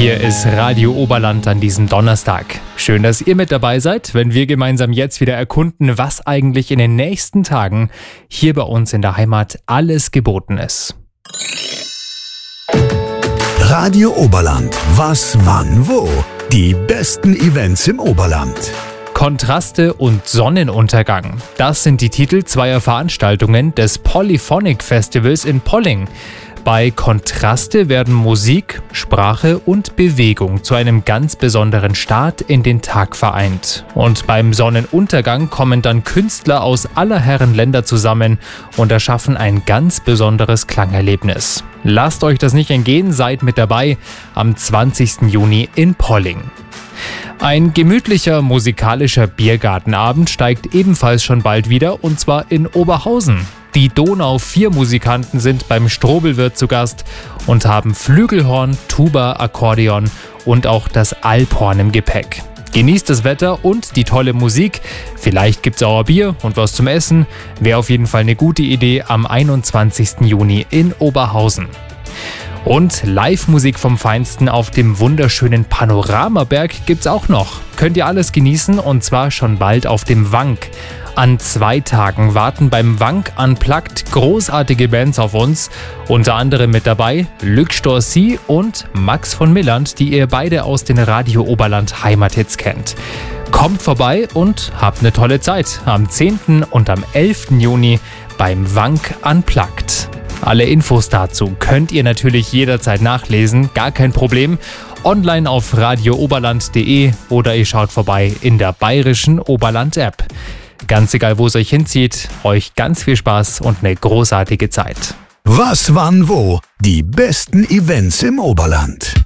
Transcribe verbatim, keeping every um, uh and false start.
Hier ist Radio Oberland an diesem Donnerstag. Schön, dass ihr mit dabei seid, wenn wir gemeinsam jetzt wieder erkunden, was eigentlich in den nächsten Tagen hier bei uns in der Heimat alles geboten ist. Radio Oberland. Was, wann, wo? Die besten Events im Oberland. Kontraste und Sonnenuntergang. Das sind die Titel zweier Veranstaltungen des Polyphonic Festivals in Polling. Bei Kontraste werden Musik, Sprache und Bewegung zu einem ganz besonderen Start in den Tag vereint. Und beim Sonnenuntergang kommen dann Künstler aus aller Herren Länder zusammen und erschaffen ein ganz besonderes Klangerlebnis. Lasst euch das nicht entgehen, seid mit dabei am zwanzigsten Juni in Polling. Ein gemütlicher musikalischer Biergartenabend steigt ebenfalls schon bald wieder, und zwar in Oberhausen. Die Donau vier Musikanten sind beim Strobelwirt zu Gast und haben Flügelhorn, Tuba, Akkordeon und auch das Alphorn im Gepäck. Genießt das Wetter und die tolle Musik. Vielleicht gibt's auch ein Bier und was zum Essen. Wäre auf jeden Fall eine gute Idee am einundzwanzigsten Juni in Oberhausen. Und Live-Musik vom Feinsten auf dem wunderschönen Panoramaberg gibt's auch noch. Könnt ihr alles genießen, und zwar schon bald auf dem Wank. An zwei Tagen warten beim Wank Unplugged großartige Bands auf uns. Unter anderem mit dabei Luc Storcy und Max von Milland, die ihr beide aus den Radio Oberland Heimathits kennt. Kommt vorbei und habt eine tolle Zeit am zehnten und am elften Juni beim Wank Unplugged. Alle Infos dazu könnt ihr natürlich jederzeit nachlesen, gar kein Problem, online auf radio oberland punkt de oder ihr schaut vorbei in der bayerischen Oberland-App. Ganz egal, wo es euch hinzieht, euch ganz viel Spaß und eine großartige Zeit. Was, wann, wo? Die besten Events im Oberland.